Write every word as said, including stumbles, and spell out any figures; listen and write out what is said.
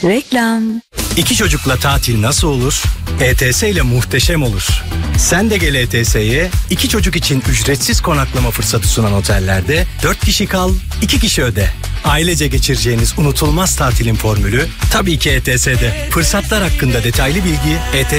Reklam. İki çocukla tatil nasıl olur? E T S ile muhteşem olur. Sen de gel E T S'ye, iki çocuk için ücretsiz konaklama fırsatı sunan otellerde dört kişi kal, iki kişi öde. Ailece geçireceğiniz unutulmaz tatilin formülü tabii ki E T S'de. Fırsatlar hakkında detaylı bilgi E T